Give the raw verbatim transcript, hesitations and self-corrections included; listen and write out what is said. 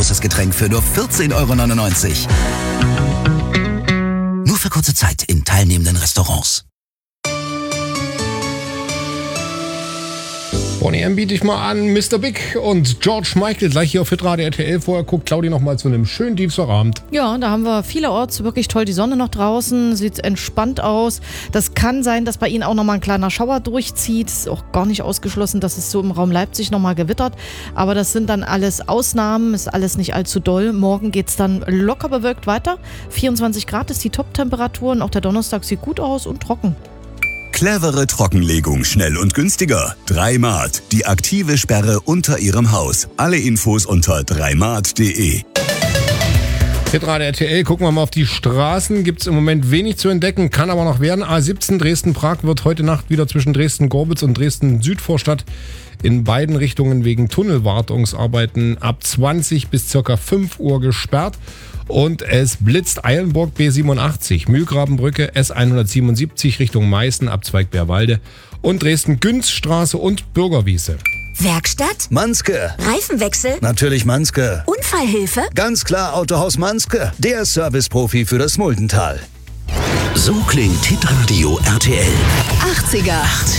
großes Getränk für nur vierzehn Euro neunundneunzig. Nur für kurze Zeit in teilnehmenden Restaurants. Bonnie M biete ich mal an, Mister Big und George Michael gleich hier auf Hitradio R T L. Vorher guckt Claudi noch mal zu einem schönen Dienstagabend. Ja, da haben wir vielerorts wirklich toll die Sonne noch draußen, sieht entspannt aus. Das kann sein, dass bei Ihnen auch noch mal ein kleiner Schauer durchzieht. Ist auch gar nicht ausgeschlossen, dass es so im Raum Leipzig noch mal gewittert. Aber das sind dann alles Ausnahmen, ist alles nicht allzu doll. Morgen geht's dann locker bewölkt weiter. vierundzwanzig Grad ist die Top-Temperatur und auch der Donnerstag sieht gut aus und trocken. Clevere Trockenlegung, schnell und günstiger. Dreimat, die aktive Sperre unter Ihrem Haus. Alle Infos unter dreimat punkt de. Hitradio R T L, gucken wir mal auf die Straßen. Gibt es im Moment wenig zu entdecken, kann aber noch werden. A siebzehn Dresden-Prag wird heute Nacht wieder zwischen Dresden-Gorbitz und Dresden-Südvorstadt in beiden Richtungen wegen Tunnelwartungsarbeiten ab zwanzig bis circa fünf Uhr gesperrt. Und es blitzt Eilenburg B siebenundachtzig, Mühlgrabenbrücke S hundertsiebenundsiebzig Richtung Meißen ab Zweigberwalde und Dresden-Günzstraße und Bürgerwiese. Werkstatt? Manske. Reifenwechsel? Natürlich Manske. Unfallhilfe? Ganz klar Autohaus Manske, der Serviceprofi für das Muldental. So klingt Hitradio R T L. achtziger.